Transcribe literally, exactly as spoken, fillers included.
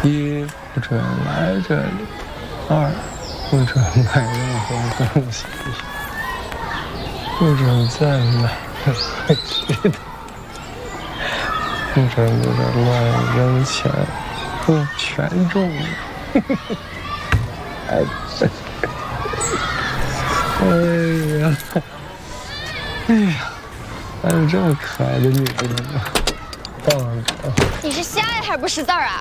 一不准来这里，二不准买任何东西，不准再买回去的，不准在这乱扔钱，不全中了。哎，哎呀，哎呀，还有这么可爱的女人呢，棒棒！ 你是瞎呀，还是不识字儿啊？